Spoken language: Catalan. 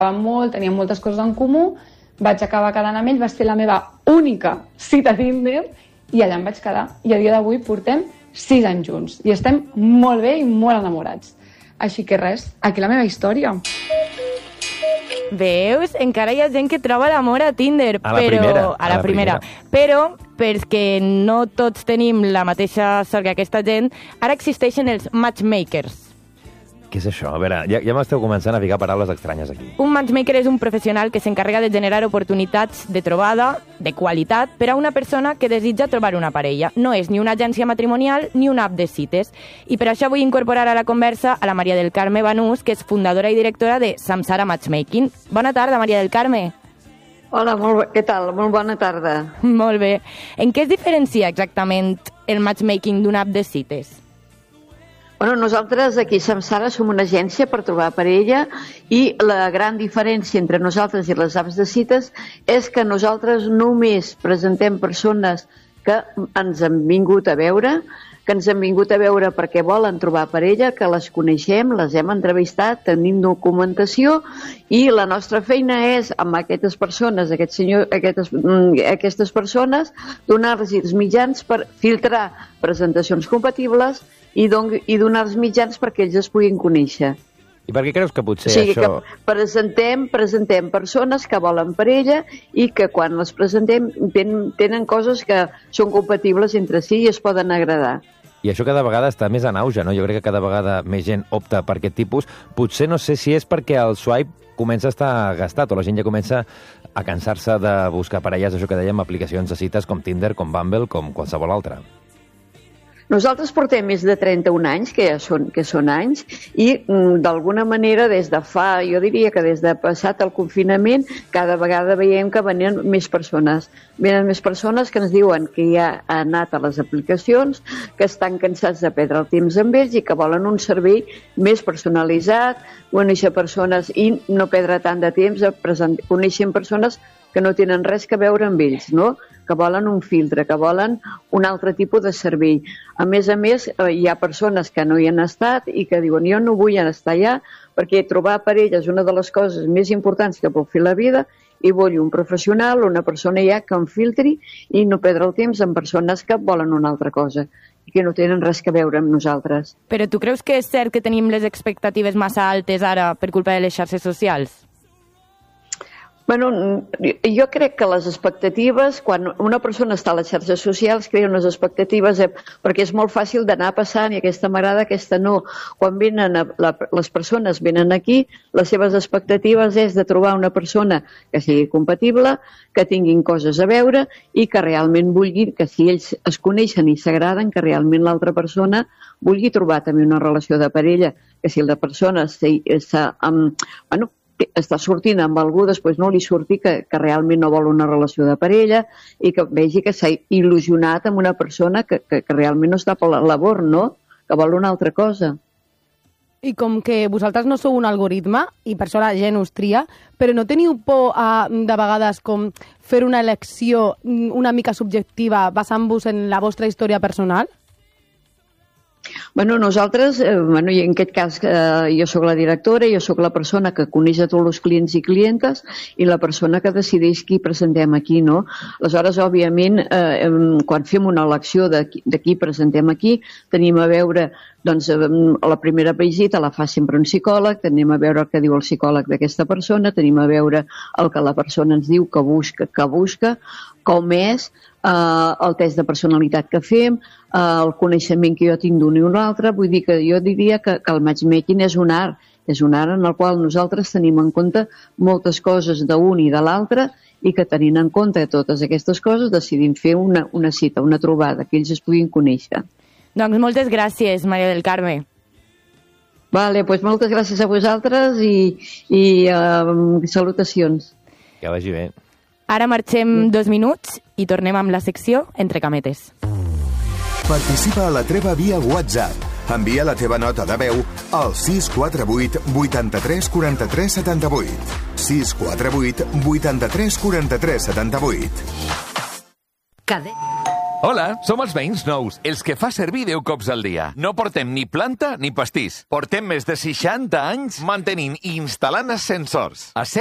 molt, teníem moltes coses en comú, vaig acabar quedant amb ell, va ser la meva única cita Tinder i allà em vaig quedar. I a dia d'avui portem 6 anys junts i estem molt bé i molt enamorats. Així que res, aquí la meva història. Veus? Encara hi ha gent que troba l'amor a Tinder. A la primera. Però, perquè no tots tenim la mateixa sort que aquesta gent, ara existeixen els matchmakers. Què és això? A veure, ja m'esteu començant a ficar paraules estranyes aquí. Un matchmaker és un professional que s'encarrega de generar oportunitats de trobada de qualitat per a una persona que desitja trobar una parella. No és ni una agència matrimonial ni una app de cites. I per això vull incorporar a la conversa a la Maria del Carme Banús, que és fundadora i directora de Samsara Matchmaking. Bona tarda, Maria del Carme. Hola, què tal? Molt bona tarda. Molt bé. En què es diferencia exactament el matchmaking d'una app de cites? Bueno, nosaltres aquí a Samsara som una agència per trobar parella i la gran diferència entre nosaltres i les apps de cites és que nosaltres només presentem persones que ens han vingut a veure, perquè volen trobar parella, que les coneixem, les hem entrevistat, tenim documentació i la nostra feina és amb aquestes persones, aquestes persones, donar-los els mitjans per filtrar presentacions compatibles i donar-los mitjans perquè ells es puguin conèixer. I per què creus que potser això... Que presentem persones que volen parella i que quan les presentem tenen coses que són compatibles entre si i es poden agradar. I això cada vegada està més en auge, no? Jo crec que cada vegada més gent opta per aquest tipus. Potser no sé si és perquè el swipe comença a estar gastat o la gent ja comença a cansar-se de buscar parelles, això que dèiem, aplicacions de cites com Tinder, com Bumble, com qualsevol altra. Nosaltres portem més de 31 anys, que són anys, i d'alguna manera jo diria que des de passat el confinament, cada vegada veiem que venen més persones. Venen més persones que ens diuen que ja han anat a les aplicacions, que estan cansats de perdre el temps amb ells i que volen un servei més personalitzat, conèixer persones i no perdre tant de temps coneixent persones que no tenen res a veure amb ells, no? Que volen un filtre, que volen un altre tipus de servei. A més, hi ha persones que no hi han estat i que diuen jo no vull estar allà perquè trobar parella és una de les coses més importants que puc fer a la vida i vull un professional, una persona ja que em filtri i no perdre el temps amb persones que volen una altra cosa i que no tenen res a veure amb nosaltres. Però tu creus que és cert que tenim les expectatives massa altes ara per culpa de les xarxes socials? Bueno, jo crec que les expectatives, quan una persona està a les xarxes socials, crea unes expectatives perquè és molt fàcil d'anar passant i aquesta m'agrada, aquesta no. Quan les persones venen aquí, les seves expectatives és de trobar una persona que sigui compatible, que tinguin coses a veure i que realment vulguin, que si ells es coneixen i s'agraden, que realment l'altra persona vulgui trobar també una relació de parella, que si la persona està sortint amb algú, després no li surti que realment no vol una relació de parella i que vegi que s'ha il·lusionat amb una persona que realment no està per la labor, no? Que vol una altra cosa. I com que vosaltres no sou un algoritme i per això la gent us tria, però no teniu por de vegades com fer una elecció una mica subjectiva basant-vos en la vostra història personal? Bueno, nosaltres, i en aquest cas jo sóc la directora, jo sóc la persona que coneix a tots els clients i clientes i la persona que decideix qui presentem aquí, no? Aleshores, òbviament, quan fem una elecció de qui presentem aquí, tenim a veure, doncs, la primera visita la fa sempre un psicòleg, tenim a veure el que diu el psicòleg d'aquesta persona, tenim a veure el que la persona ens diu que busca, com és, el test de personalitat que fem, el coneixement que jo tinc d'un i un altre. Vull dir que jo diria que el matchmaking és un art en el qual nosaltres tenim en compte moltes coses d'un i de l'altre i que tenint en compte totes aquestes coses decidim fer una cita, una trobada, que ells es puguin conèixer. Doncs moltes gràcies, Maria del Carme. Vale, doncs moltes gràcies a vosaltres i salutacions. Que vagi bé. Ara marxem 2 minuts i tornem amb la secció Entre cametes. Participa a la treva via WhatsApp. Envia la teva nota de veu al 648 83 43 78. 648 83 43 78. Hola, som els veïns nous, els que fa servir 10 cops al dia. No portem ni planta ni pastís. Portem més de 60 anys mantenint i instal·lant ascensors.